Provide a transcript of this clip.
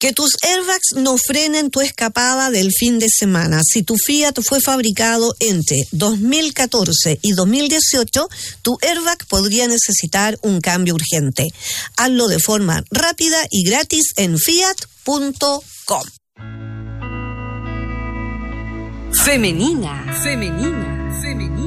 Que tus airbags no frenen tu escapada del fin de semana. Si tu Fiat fue fabricado entre 2014 y 2018, tu airbag podría necesitar un cambio urgente. Hazlo de forma rápida y gratis en fiat.com. Femenina.